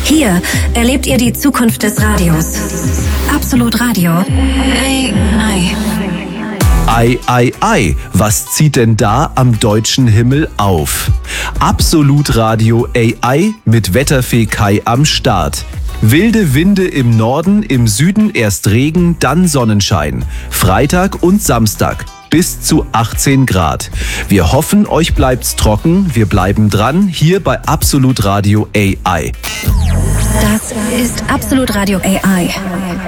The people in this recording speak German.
Hier erlebt ihr die Zukunft des Radios. Absolut Radio. AI. Ei, ei, ei, was zieht denn da am deutschen Himmel auf? Absolut Radio AI mit Wetterfee Kai am Start. Wilde Winde im Norden, im Süden erst Regen, dann Sonnenschein. Freitag und Samstag bis zu 18 Grad. Wir hoffen, euch bleibt's trocken. Wir bleiben dran, hier bei Absolut Radio AI. Das ist Absolut Radio AI.